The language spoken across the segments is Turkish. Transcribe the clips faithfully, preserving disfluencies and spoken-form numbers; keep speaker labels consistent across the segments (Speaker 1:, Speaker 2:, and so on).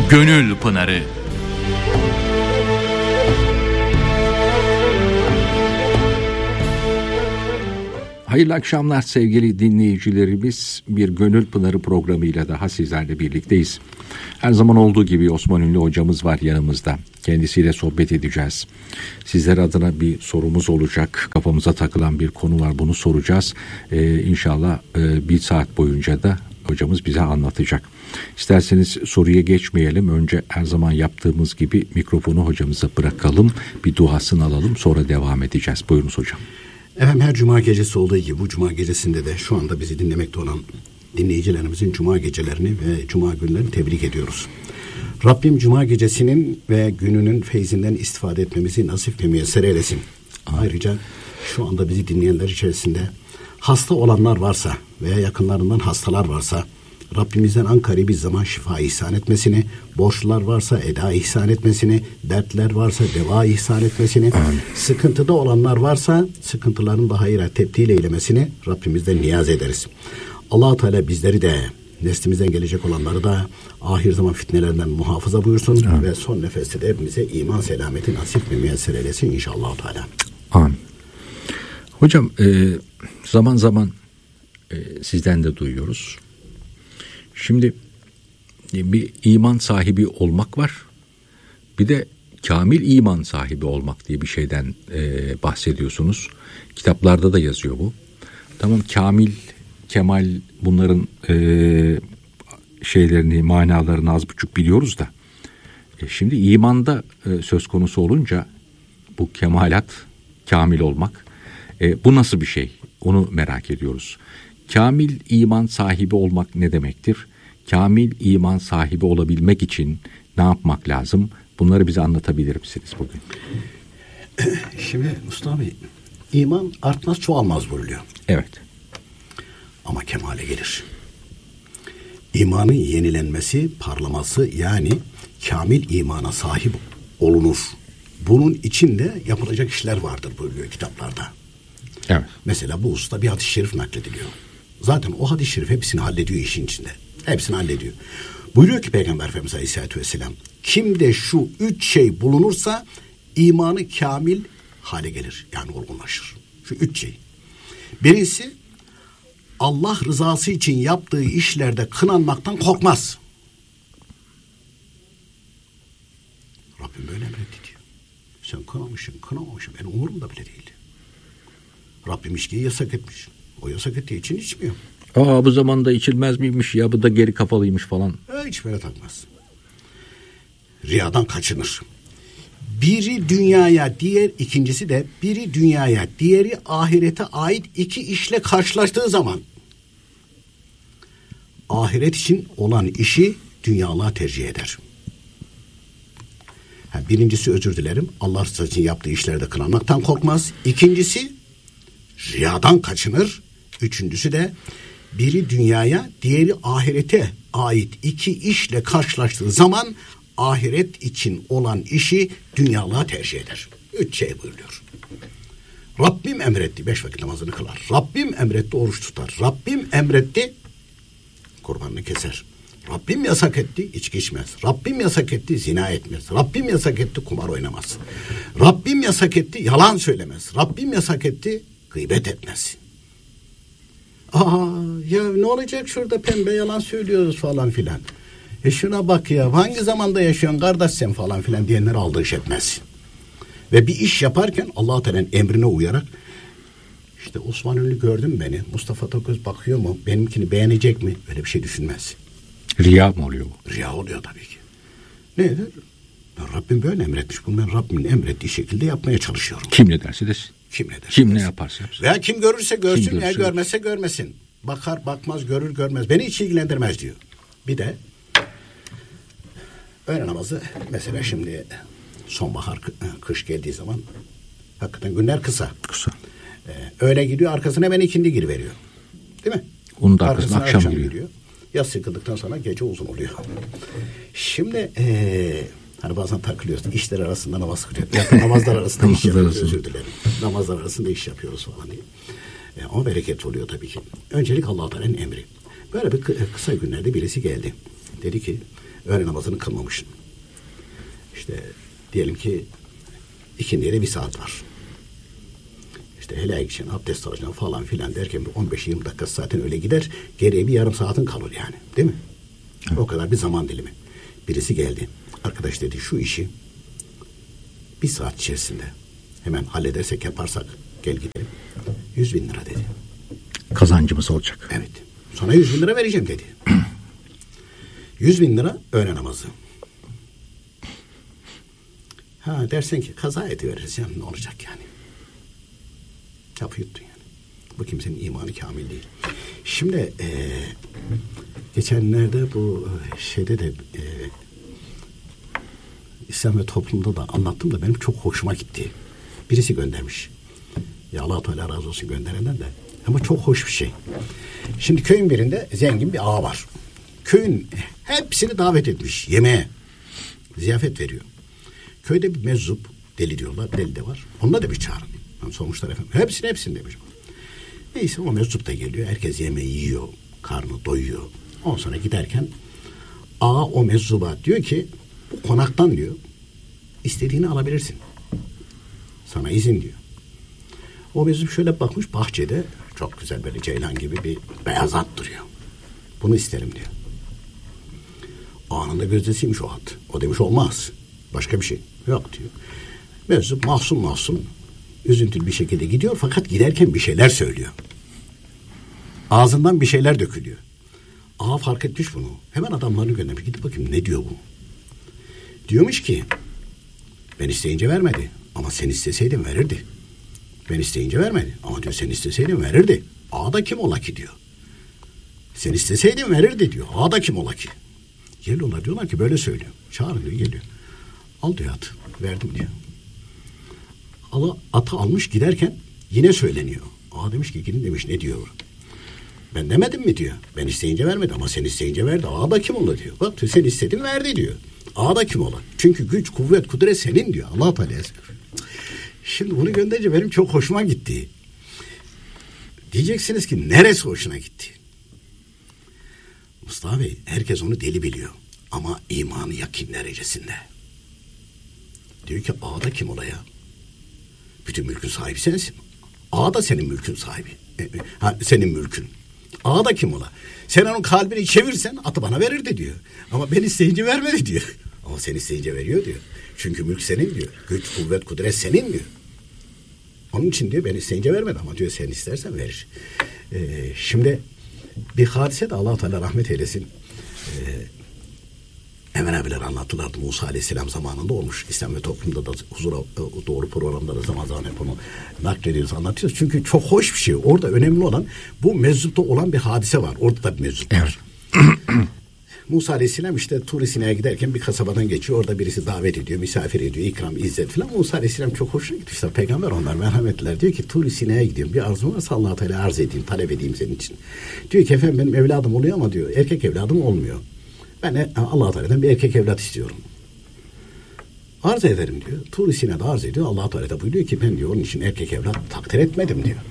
Speaker 1: Gönül Pınarı. Hayırlı akşamlar sevgili dinleyicilerimiz. Bir Gönül Pınarı programıyla daha sizlerle birlikteyiz. Her zaman olduğu gibi Osman Ünlü hocamız var yanımızda. Kendisiyle sohbet edeceğiz. Sizler adına bir sorumuz olacak. Kafamıza takılan bir konu var, bunu soracağız. Ee, İnşallah e, bir saat boyunca da hocamız bize anlatacak. İsterseniz soruya geçmeyelim. Önce her zaman yaptığımız gibi mikrofonu hocamıza bırakalım. Bir duasını alalım, sonra devam edeceğiz. Buyurunuz hocam.
Speaker 2: Efendim, her cuma gecesi olduğu gibi bu cuma gecesinde de şu anda bizi dinlemekte olan dinleyicilerimizin cuma gecelerini ve cuma günlerini tebrik ediyoruz. Rabbim cuma gecesinin ve gününün feyzinden istifade etmemizi nasip ve müyesser eylesin. Amin. Ayrıca şu anda bizi dinleyenler içerisinde hasta olanlar varsa veya yakınlarından hastalar varsa Rabbimizden ankari bir zaman şifa ihsan etmesini, borçlular varsa eda ihsan etmesini, dertler varsa deva ihsan etmesini, Amin. Sıkıntıda olanlar varsa sıkıntıların da hayra tebdil eylemesini Rabbimizden niyaz ederiz. Allah-u Teala bizleri de, neslimizden gelecek olanları da ahir zaman fitnelerinden muhafaza buyursun. Amin. Ve son nefeste de hepimize iman selameti nasip ve müyesser eylesin inşallah Teala.
Speaker 1: Amin. Hocam e, zaman zaman e, sizden de duyuyoruz. Şimdi bir iman sahibi olmak var. Bir de kamil iman sahibi olmak diye bir şeyden e, bahsediyorsunuz. Kitaplarda da yazıyor bu. Tamam, kamil, kemal, bunların e, şeylerini, manalarını az buçuk biliyoruz da. E, şimdi imanda e, söz konusu olunca bu kemalat, kamil olmak, e, bu nasıl bir şey? Onu merak ediyoruz. Kamil iman sahibi olmak ne demektir? Kamil iman sahibi olabilmek için ne yapmak lazım? Bunları bize anlatabilir misiniz bugün?
Speaker 2: Şimdi Mustafa Bey, iman artmaz çoğalmaz buyuruyor.
Speaker 1: Evet.
Speaker 2: Ama kemale gelir. İmanın yenilenmesi, parlaması, yani kamil imana sahip olunur. Bunun içinde yapılacak işler vardır buyuruyor kitaplarda.
Speaker 1: Evet.
Speaker 2: Mesela bu usta bir hadis-i şerif naklediliyor. Zaten o hadis-i şerif hepsini hallediyor işin içinde. Hepsini hallediyor. Buyuruyor ki Peygamber Efendimiz Aleyhisselatü Vesselam, kimde şu üç şey bulunursa imanı kamil hale gelir. Yani olgunlaşır. Şu üç şey. Birincisi, Allah rızası için yaptığı işlerde kınanmaktan korkmaz. Rabbim böyle emretti diyor. Sen kınamışsın, kınamamışsın. Benim umurumda bile değil. Rabbim içkiyi yasak etmiş. O yasak ettiği için içmiyor.
Speaker 1: Aa, bu zamanda içilmez miymiş ya, bu da geri kafalıymış falan.
Speaker 2: E, hiç böyle takmaz. Riyadan kaçınır. Biri dünyaya, diğer ikincisi de biri dünyaya, diğeri ahirete ait iki işle karşılaştığı zaman ahiret için olan işi dünyalığa tercih eder. Ha, birincisi, özür dilerim, Allah rızası için yaptığı işlerde kınanmaktan korkmaz. İkincisi, riyadan kaçınır. Üçüncüsü de biri dünyaya, diğeri ahirete ait iki işle karşılaştığı zaman ahiret için olan işi dünyalığa tercih eder. Üç şey buyuruyor. Rabbim emretti, beş vakit namazını kılar. Rabbim emretti, oruç tutar. Rabbim emretti, kurbanını keser. Rabbim yasak etti, içki içmez. Rabbim yasak etti, zina etmez. Rabbim yasak etti, kumar oynamaz. Rabbim yasak etti, yalan söylemez. Rabbim yasak etti, gıybet etmez. Aa, ya ne olacak şurada, pembe yalan söylüyoruz falan filan. E şuna bak ya, hangi zamanda yaşıyorsun kardeş sen falan filan diyenler aldırış etmez. Ve bir iş yaparken Allah-u Teala'nın emrine uyarak, işte Osman Ünlü gördün beni, Mustafa Toköz bakıyor mu, benimkini beğenecek mi, öyle bir şey düşünmez.
Speaker 1: Riya mı oluyor bu?
Speaker 2: Riya oluyor tabii ki. Nedir? Ben Rabbim böyle emretmiş, bunu ben Rabbimin emrettiği şekilde yapmaya çalışıyorum.
Speaker 1: Kim ne derse desin.
Speaker 2: Kim ne derse
Speaker 1: Kim
Speaker 2: desin.
Speaker 1: ne yaparsa yapsın.
Speaker 2: Veya kim görürse görsün, kim görürse, ya görmezse görmesin. Bakar bakmaz, görür görmez, beni hiç ilgilendirmez diyor. Bir de öğle namazı mesela, şimdi sonbahar, kış geldiği zaman hakikaten günler kısa.
Speaker 1: Kısa.
Speaker 2: Ee, öğle gidiyor, arkasına hemen ikindi giriveriyor. Değil mi?
Speaker 1: Onun da arkasına, arkasına akşam, akşam giriyor. giriyor.
Speaker 2: Yaz sıkıldıktan sonra gece uzun oluyor. Şimdi ee, hani bazen takılıyoruz. İşler arasında namaz kılıyoruz. Ya namazlar arasında iş yapıyoruz. Özür dilerim. Namazlar arasında iş yapıyoruz falan diye. E, ama bereket oluyor tabii ki. Öncelik Allah-u Teala'nın emri. Böyle bir kısa günlerde birisi geldi. Dedi ki, öğle namazını kılmamışsın. İşte diyelim ki ikindiye de bir saat var. İşte helaya gideceksin, abdest alacaksın falan filan derken bir on beş yirmi dakika zaten öyle gider. Geriye bir yarım saatin kalır yani. Değil mi? Hı. O kadar bir zaman dilimi. Birisi geldi. Arkadaş dedi şu işi bir saat içerisinde hemen halledersek yaparsak gel gidelim. Yüz bin lira dedi.
Speaker 1: Kazancımız olacak.
Speaker 2: Evet. Sana yüz bin lira vereceğim dedi. Yüz bin lira öğle namazı. Ha dersen ki kaza ediveririz ya ne olacak yani. Yapı yuttun yani. Bu kimsenin imanı kamil değil. Şimdi e, geçenlerde bu şeyde de e, İslam ve toplumda da anlattım da benim çok hoşuma gitti. Birisi göndermiş. Ya Allah Teala razı olsun gönderenden de. Ama çok hoş bir şey. Şimdi köyün birinde zengin bir ağa var. Köyün hepsini davet etmiş yemeğe. Ziyafet veriyor. Köyde bir meczup, deli diyorlar, deli de var. Onunla da bir çağırın. Yani sormuşlar efendim. Hepsini hepsini demiş. Neyse o meczup da geliyor. Herkes yemeği yiyor. Karnı doyuyor. Ondan sonra giderken ağa o meczuba diyor ki bu konaktan diyor istediğini alabilirsin. Sana izin diyor. O meczup şöyle bakmış bahçede çok güzel böyle ceylan gibi bir beyaz at duruyor. Bunu isterim diyor. Ağanın da gözdesiymiş o at. O demiş olmaz. Başka bir şey yok diyor. Meczup mahzun mahzun üzüntülü bir şekilde gidiyor fakat giderken bir şeyler söylüyor. Ağzından bir şeyler dökülüyor. Ağa fark etmiş bunu. Hemen adamlarını göndermiş. Gidip bakayım ne diyor bu? Diyormuş ki ben isteyince vermedi ama sen isteseydin verirdi. Ben isteyince vermedi ama diyor sen isteseydin verirdi. Ağa da kim ola ki diyor. Sen isteseydin verirdi diyor. Ağa da kim ola ki? Geliyorlar diyorlar ki böyle söylüyor. Çağırın diyor geliyor. Al diyor atı. Verdim diyor. Ala, atı almış giderken yine söyleniyor. Ağa demiş ki gidin demiş ne diyor? Ben demedim mi diyor. Ben isteyince vermedi ama sen isteyince verdi. Ağa da kim ola diyor. Bak sen istedin verdi diyor. Ağa da kim ola? Çünkü güç, kuvvet, kudret senin diyor. Allah Teala. Şimdi bunu gönderince benim çok hoşuma gitti. Diyeceksiniz ki neresi hoşuna gitti? Mustafa Bey herkes onu deli biliyor. Ama imanı yakin derecesinde. Diyor ki ağa da kim ola ya? Bütün mülkün sahibi sensin. Ağa da senin mülkün sahibi. Ha, senin mülkün. Ağa da kim ola? Sen onun kalbini çevirsen atı bana verirdi diyor. Ama ben isteyince vermedi diyor. Ama sen isteyince veriyor diyor. Çünkü mülk senin diyor. Güç, kuvvet, kudret senin diyor. Onun için diyor ben isteyince vermedi ama diyor sen istersen verir. Ee, şimdi bir hadise de Allah Teala rahmet eylesin. Ee, Hemen abiler anlattılardı. Musa Aleyhisselam zamanında olmuş. İslam ve toplumda da huzura doğru programda da zaman zaman hep onu naklediyoruz, anlatıyoruz. Çünkü çok hoş bir şey. Orada önemli olan bu meczupta olan bir hadise var. Orada da bir meczup var. Evet. Musa Aleyhisselam işte Tur-i Sina'ya giderken bir kasabadan geçiyor. Orada birisi davet ediyor, misafir ediyor, ikram, izzet falan. Musa Aleyhisselam çok hoşuna gitti. İşte peygamber onlar merhametliler. Diyor ki Tur-i Sina'ya gidiyorum. Bir arzum varsa Allah-u Teala arz edeyim, talep edeyim senin için. Diyor ki efendim benim evladım oluyor ama diyor erkek evladım olmuyor. Ben Allah-u Teala'dan bir erkek evlat istiyorum. Arz ederim diyor. Tur-i Sina'da arz ediyor. Allah-u Teala da buyuruyor ki ben diyor onun için erkek evlat takdir etmedim diyor.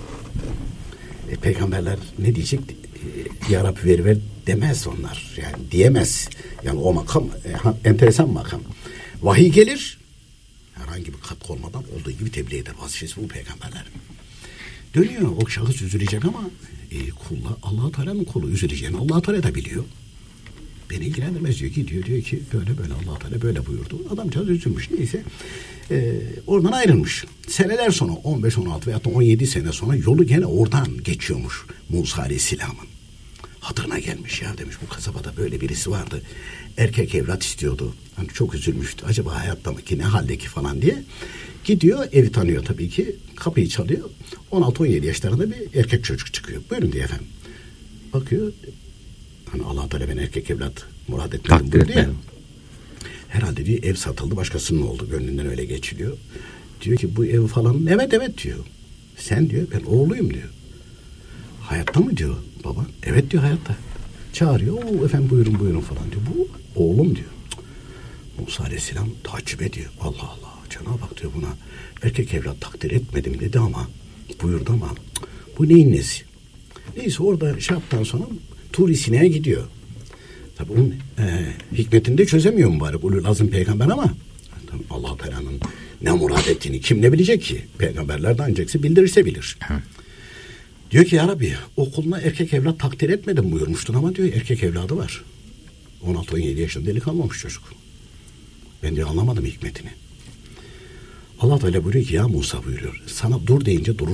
Speaker 2: E, peygamberler ne diyecek? E, Ya Rabbi ver ver demez onlar. Yani diyemez. Yani o makam e, enteresan makam. Vahiy gelir. Herhangi bir katkı olmadan olduğu gibi tebliğ eder. Vazifesi bu peygamberler. Dönüyor. O şahıs üzülecek ama e, kulla Allah-u Teala'nın kulu üzüleceğini Allah-u Teala da biliyor. Beni ilgilendirmez diyor ki diyor, diyor ki böyle böyle Allah Teala böyle buyurdu. Adamcağız üzülmüş neyse e, oradan ayrılmış. Seneler sonra on beş on altı veya on yedi sene sonra yolu gene oradan geçiyormuş Musa Aleyhisselam'ın. Hatırına gelmiş ya demiş bu kasabada böyle birisi vardı. Erkek evlat istiyordu. Hani çok üzülmüştü. Acaba hayatta mı ki ne haldeki falan diye. Gidiyor evi tanıyor tabii ki. Kapıyı çalıyor. on altı on yedi yaşlarında bir erkek çocuk çıkıyor. Buyurun diye efendim. Bakıyor. Hani Allah Teala ben erkek evlat murad etmedim buyurdu ya. Herhalde diyor ev satıldı başkasının oldu. Gönlünden öyle geçiliyor. Diyor ki bu ev falan evet evet diyor. Sen diyor ben oğluyum diyor. Hayatta mı diyor baba? Evet diyor hayatta. Çağırıyor. Oo, efendim buyurun buyurun falan diyor. Bu oğlum diyor. Musa Aleyhisselam takip ediyor. Allah Allah. Cenab-ı Hak diyor buna erkek evlat takdir etmedim dedi ama buyurdu ama bu neyin nesi? Neyse orada şey yaptıktan sonra Tur-i Sina'ya gidiyor. Tabii onun e, hikmetini de çözemiyor mübarek ulul azim peygamber ama Allah Teala'nın ne murad ettiğini kim ne bilecek ki? Peygamberler de ancak bildirirse bilir. Hı. Diyor ki ya Rabbi okuluna erkek evlat takdir etmedim buyurmuştun ama diyor erkek evladı var. on altı on yedi yaşında delikanlı olmuş çocuk. Ben diyor anlamadım hikmetini. Allah Teala buyuruyor ki ya Musa buyuruyor. Sana dur deyince durur.